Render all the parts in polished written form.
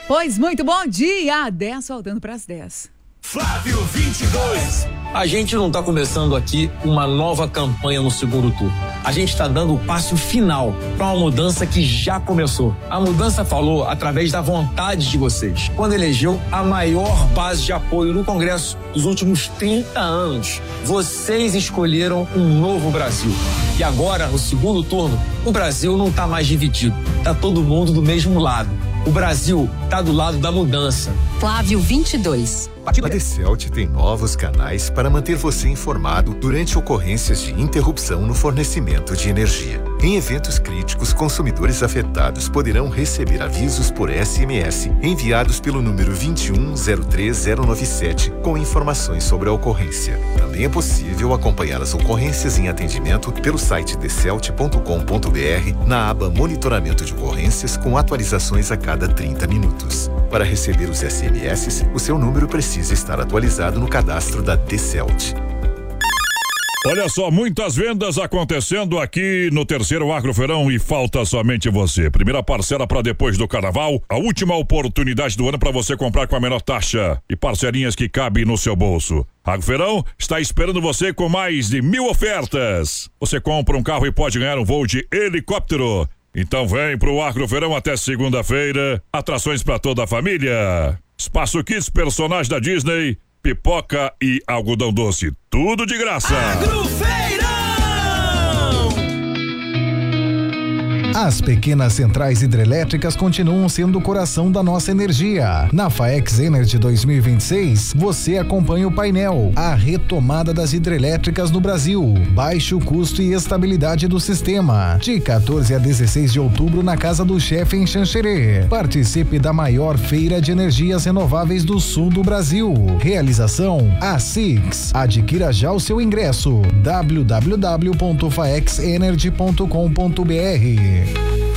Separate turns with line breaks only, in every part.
Pois muito bom dia, 10 faltando para as 10.
Flávio 22.
A gente não está começando aqui uma nova campanha no segundo turno. A gente está dando o passo final para uma mudança que já começou. A mudança falou através da vontade de vocês, quando elegeu a maior base de apoio no Congresso dos últimos 30 anos. Vocês escolheram um novo Brasil. E agora, no segundo turno, o Brasil não está mais dividido. Está todo mundo do mesmo lado. O Brasil está do lado da mudança.
Flávio 22.
A DCELT tem novos canais para manter você informado durante ocorrências de interrupção no fornecimento de energia. Em eventos críticos, consumidores afetados poderão receber avisos por SMS enviados pelo número 2103097 com informações sobre a ocorrência. Também é possível acompanhar as ocorrências em atendimento pelo site dcelt.com.br na aba Monitoramento de Ocorrências com atualizações a cada 30 minutos. Para receber os SMS, o seu número precisa estar atualizado no cadastro da DCELT.
Olha só, muitas vendas acontecendo aqui no terceiro Agrofeirão e falta somente você. Primeira parcela para depois do carnaval, a última oportunidade do ano para você comprar com a menor taxa e parcelinhas que cabem no seu bolso. Agrofeirão está esperando você com mais de 1.000 ofertas. Você compra um carro e pode ganhar um voo de helicóptero. Então vem pro Agrofeirão até segunda-feira. Atrações para toda a família. Espaço Kids, personagem da Disney, pipoca e algodão doce. Tudo de graça.
Agrofeirão!
As pequenas centrais hidrelétricas continuam sendo o coração da nossa energia. Na FAEX Energy 2026, você acompanha o painel, a retomada das hidrelétricas no Brasil, baixo custo e estabilidade do sistema. De 14 a 16 de outubro na Casa do Chefe em Xanxerê. Participe da maior feira de energias renováveis do sul do Brasil. Realização ASICS. Adquira já o seu ingresso. www.faexenergy.com.br.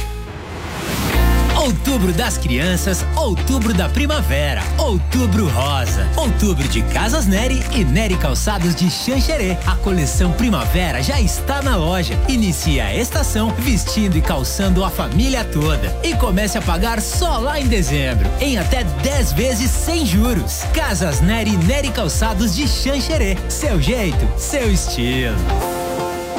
Outubro das Crianças, Outubro da Primavera, Outubro Rosa, Outubro de Casas Nery e Nery Calçados de Xanxerê. A coleção Primavera já está na loja. Inicie a estação vestindo e calçando a família toda. E comece a pagar só lá em dezembro, em até 10 vezes sem juros. Casas Nery e Nery Calçados de Xanxerê. Seu jeito, seu estilo.